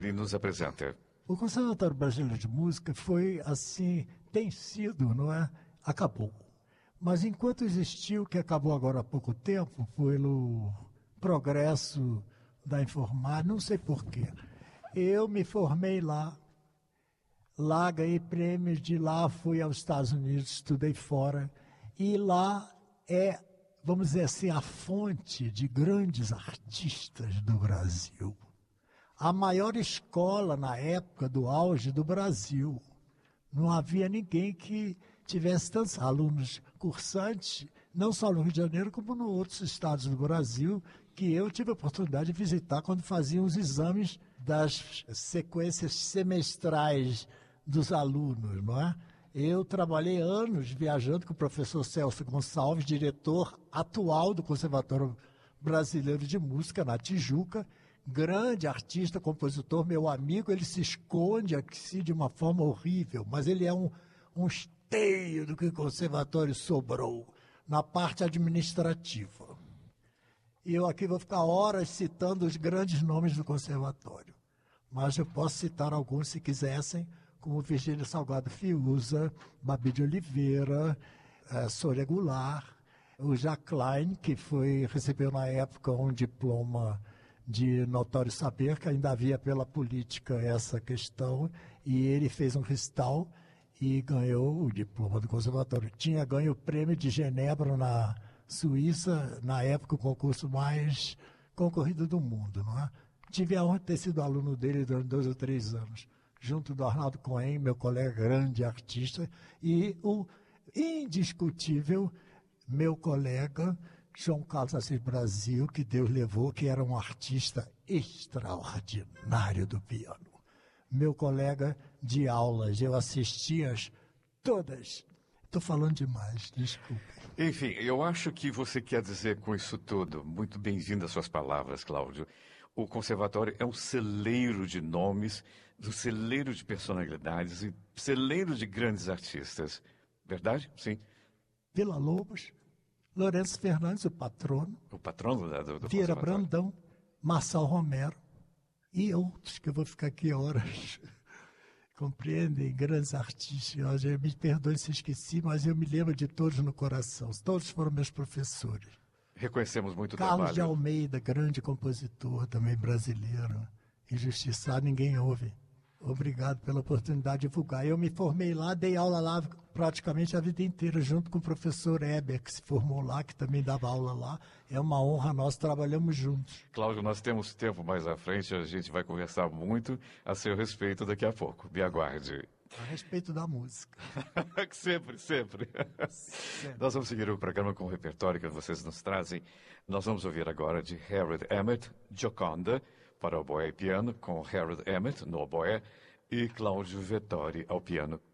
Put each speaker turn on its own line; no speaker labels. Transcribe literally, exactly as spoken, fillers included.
E nos apresenta.
O Conservatório Brasileiro de Música foi assim, tem sido, não é? Acabou. Mas enquanto existiu, que acabou agora há pouco tempo, pelo progresso da informática, não sei porquê, eu me formei lá, lá ganhei prêmios, de lá fui aos Estados Unidos, estudei fora, e lá é, vamos dizer assim, a fonte de grandes artistas do Brasil. A maior escola na época do auge do Brasil. Não havia ninguém que tivesse tantos alunos cursantes, não só no Rio de Janeiro, como nos outros estados do Brasil, que eu tive a oportunidade de visitar quando faziam os exames das sequências semestrais dos alunos, não é? Eu trabalhei anos viajando com o professor Celso Gonçalves, diretor atual do Conservatório Brasileiro de Música, na Tijuca, grande artista, compositor, meu amigo. Ele se esconde aqui de uma forma horrível, mas ele é um, um esteio do que o conservatório sobrou na parte administrativa. E eu aqui vou ficar horas citando os grandes nomes do conservatório, mas eu posso citar alguns se quisessem, como Virgílio Salgado Fiuza, Babi de Oliveira, uh, Sônia Goulart, o Jacques Klein, que foi, recebeu na época um diploma de notório saber, que ainda havia pela política essa questão, e ele fez um recital e ganhou o diploma do conservatório. Tinha ganho o prêmio de Genebra na Suíça, na época o concurso mais concorrido do mundo, não é? Tive a honra de ter sido aluno dele durante dois ou três anos, junto do Arnaldo Cohen, meu colega grande artista, e o indiscutível meu colega João Carlos Assis Brasil, que Deus levou, que era um artista extraordinário do piano. Meu colega de aulas, eu assistia-as todas. Estou falando demais, desculpe.
Enfim, eu acho que você quer dizer com isso tudo, muito bem-vindo às suas palavras, Cláudio. O conservatório é um celeiro de nomes, um celeiro de personalidades e celeiro de grandes artistas. Verdade? Sim.
Vila Lobos, Lourenço Fernandes, o patrono.
O patrono da, do, do
Vieira Brandão, Marçal Romero e outros que eu vou ficar aqui horas. Compreendem? Grandes artistas. Eu, me perdoe se esqueci, mas eu me lembro de todos no coração. Todos foram meus professores.
Reconhecemos muito o
Carlos
trabalho.
de Almeida, grande compositor, também brasileiro. Injustiçado, ninguém ouve. Obrigado pela oportunidade de divulgar. Eu me formei lá, dei aula lá praticamente a vida inteira, junto com o professor Eber, que se formou lá, que também dava aula lá. É uma honra, nós trabalhamos juntos.
Cláudio, nós temos tempo mais à frente, a gente vai conversar muito a seu respeito daqui a pouco. Me aguarde.
A respeito da música.
sempre, sempre, sempre. Nós vamos seguir o programa com o repertório que vocês nos trazem. Nós vamos ouvir agora de Harold Emmett, Gioconda, para oboé e piano, com Harold Emmett no oboé e Cláudio Vettori ao piano